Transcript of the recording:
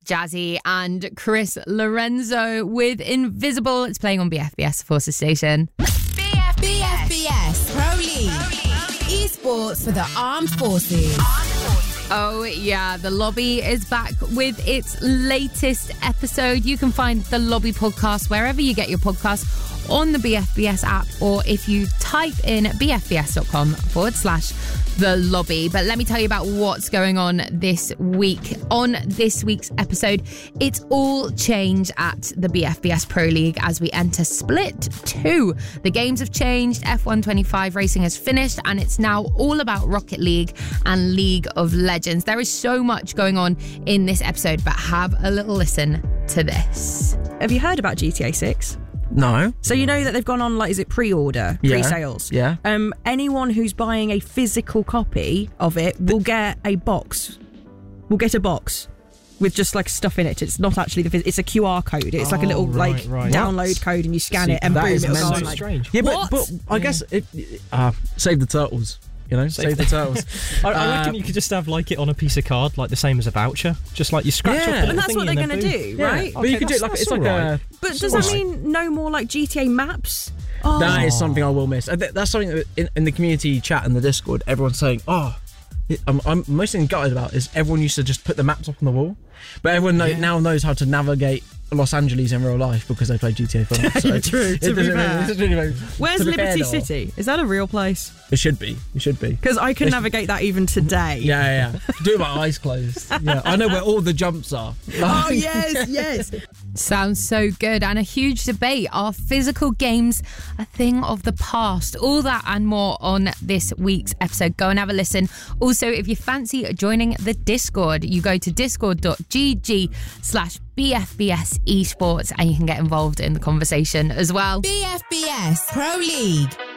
Jazzy and Chris Lorenzo with Invisible. It's playing on BFBS Forces Station. BFBS Pro League. Esports for the armed forces. Oh yeah, The Lobby is back with its latest episode. You can find The Lobby podcast wherever you get your podcasts, on the BFBS app, or if you type in bfbs.com/The Lobby. But let me tell you about what's going on this week. On this week's episode, it's all change at the BFBS Pro League as we enter Split 2. The games have changed, F1 25 racing has finished, and it's now all about Rocket League and League of Legends. There is so much going on in this episode, but have a little listen to this. Have you heard about GTA 6? No. So you know that they've gone on, like, is it pre-order, pre-sales? Yeah. Anyone who's buying a physical copy of it will get a box. Will get a box with just like stuff in it. It's not actually it's a QR code. It's like a little download code, and you scan it, and boom, it'll go on. Strange. Yeah, but I guess save the turtles. You know, save the turtles. I reckon you could just have like it on a piece of card, like the same as a voucher. Just like you scratch up. And that's what they're going to do, right? But you could do it like it's like a. But does that mean no more like GTA maps? Oh. That is something I will miss. That's something that in the community chat and the Discord, everyone's saying, I'm mostly gutted about is everyone used to just put the maps up on the wall, but everyone now knows how to navigate Los Angeles in real life because they play GTA 5. So True. To be fair. Where's Liberty City? Is that a real place? It should be. Because I can navigate that even today. Yeah. Do it with my eyes closed. Yeah, I know where all the jumps are. Oh yes. Sounds so good. And a huge debate. Are physical games a thing of the past? All that and more on this week's episode. Go and have a listen. Also, if you fancy joining the Discord, you go to discord.gg/BFBS Esports and you can get involved in the conversation as well. BFBS Pro League.